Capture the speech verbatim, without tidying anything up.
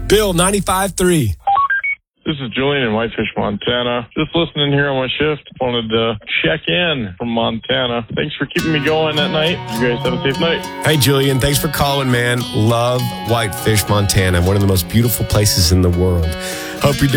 Bill, ninety-five three. This is Julian in Whitefish, Montana. Just listening here on my shift. Wanted to check in from Montana. Thanks for keeping me going that night. You guys have a safe night. Hey, Julian, thanks for calling, man. Love Whitefish, Montana, one of the most beautiful places in the world. Hope you're doing